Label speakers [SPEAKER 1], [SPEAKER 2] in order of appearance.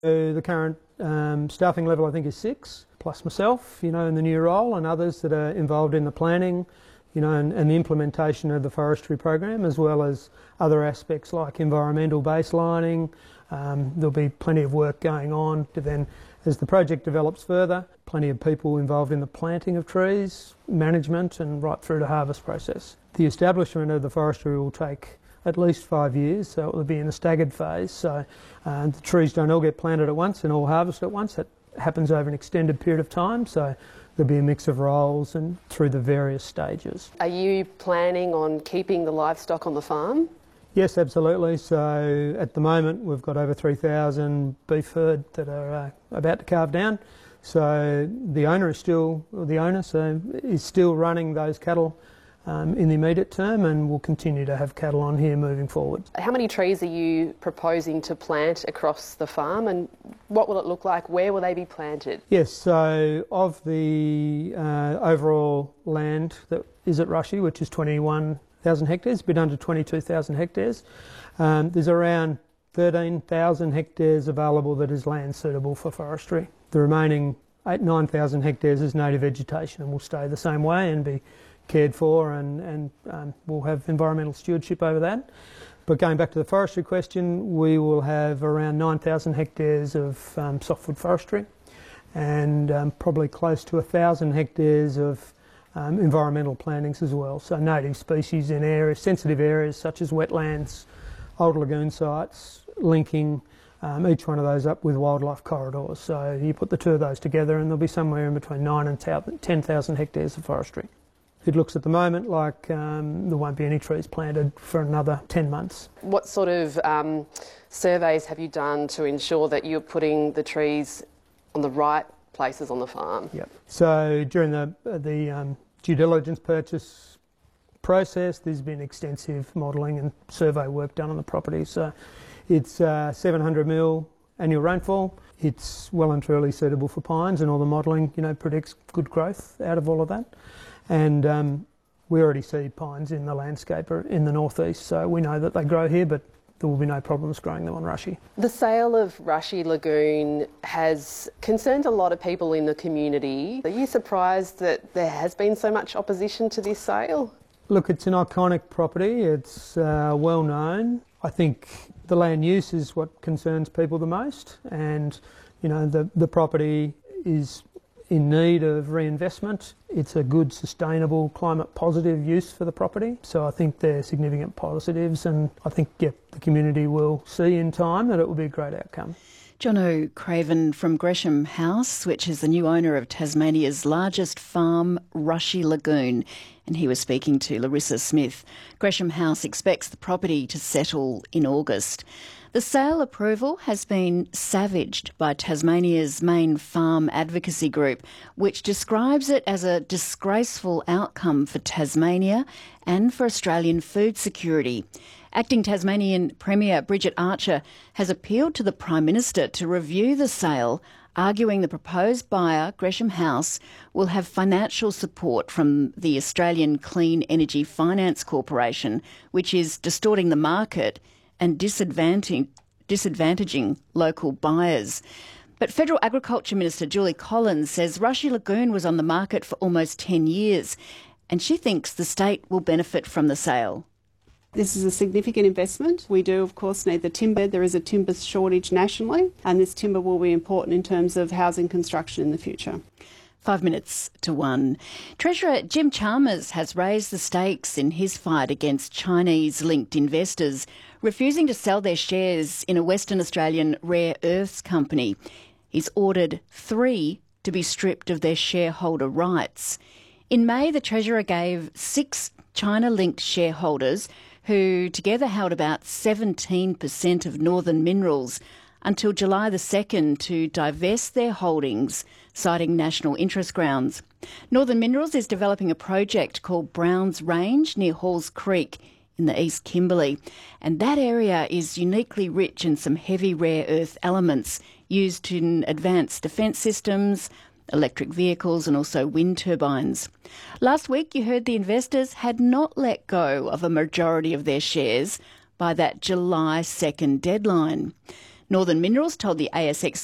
[SPEAKER 1] The current staffing level, I think, is 6, plus myself, in the new role, and others that are involved in the planning, and the implementation of the forestry program, as well as other aspects like environmental baselining. There'll be plenty of work going on to then, as the project develops further, plenty of people involved in the planting of trees, management, and right through to harvest process. The establishment of the forestry will take at least 5 years, so it will be in a staggered phase. So the trees don't all get planted at once and all harvested at once. It happens over an extended period of time, so there'll be a mix of roles and through the various stages.
[SPEAKER 2] Are you planning on keeping the livestock on the farm?
[SPEAKER 1] Yes, absolutely. So at the moment we've got over 3,000 beef herd that are about to calve down. So the owner is still running those cattle in the immediate term, and we'll continue to have cattle on here moving forward.
[SPEAKER 2] How many trees are you proposing to plant across the farm, and what will it look like? Where will they be planted?
[SPEAKER 1] Yes, so of the overall land that is at Rushy, which is 21,000 hectares, a bit under 22,000 hectares, there's around 13,000 hectares available that is land suitable for forestry. The remaining 9,000 hectares is native vegetation and will stay the same way and be cared for, and we'll have environmental stewardship over that. But going back to the forestry question, we will have around 9,000 hectares of softwood forestry and probably close to 1,000 hectares of environmental plantings as well. So native species in areas, sensitive areas such as wetlands, old lagoon sites, linking each one of those up with wildlife corridors. So you put the two of those together and there'll be somewhere in between 9,000 and 10,000 hectares of forestry. It looks at the moment like there won't be any trees planted for another 10 months. What
[SPEAKER 2] sort of surveys have you done to ensure that you're putting the trees on the right places on the farm?
[SPEAKER 1] Yep. So during the due diligence purchase process, there's been extensive modelling and survey work done on the property. So it's 700 mil annual rainfall. It's well and truly suitable for pines, and all the modelling, predicts good growth out of all of that. And we already see pines in the landscape in the northeast, so we know that they grow here, but there will be no problems growing them on Rushy.
[SPEAKER 2] The sale of Rushy Lagoon has concerned a lot of people in the community. Are you surprised that there has been so much opposition to this sale?
[SPEAKER 1] Look, it's an iconic property. It's well known. I think the land use is what concerns people the most, and the property is in need of reinvestment. It's a good, sustainable, climate positive use for the property. So I think there are significant positives, and I think the community will see in time that it will be a great outcome.
[SPEAKER 3] Jono Craven from Gresham House, which is the new owner of Tasmania's largest farm, Rushy Lagoon, and he was speaking to Larissa Smith. Gresham House expects the property to settle in August. The sale approval has been savaged by Tasmania's main farm advocacy group, which describes it as a disgraceful outcome for Tasmania and for Australian food security. Acting Tasmanian Premier Bridget Archer has appealed to the Prime Minister to review the sale, arguing the proposed buyer, Gresham House, will have financial support from the Australian Clean Energy Finance Corporation, which is distorting the market and disadvantaging local buyers. But Federal Agriculture Minister Julie Collins says Rushy Lagoon was on the market for almost 10 years, and she thinks the state will benefit from the sale.
[SPEAKER 4] This is a significant investment. We do, of course, need the timber. There is a timber shortage nationally, and this timber will be important in terms of housing construction in the future.
[SPEAKER 3] 5 minutes to 1. Treasurer Jim Chalmers has raised the stakes in his fight against Chinese-linked investors refusing to sell their shares in a Western Australian rare earths company. He's ordered 3 to be stripped of their shareholder rights. In May, the Treasurer gave 6 China-linked shareholders, who together held about 17% of Northern Minerals, until July the 2nd to divest their holdings, citing national interest grounds. Northern Minerals is developing a project called Browns Range near Halls Creek in the East Kimberley, and that area is uniquely rich in some heavy rare earth elements used in advanced defence systems, electric vehicles and also wind turbines. Last week you heard the investors had not let go of a majority of their shares by that July 2nd deadline. Northern Minerals told the ASX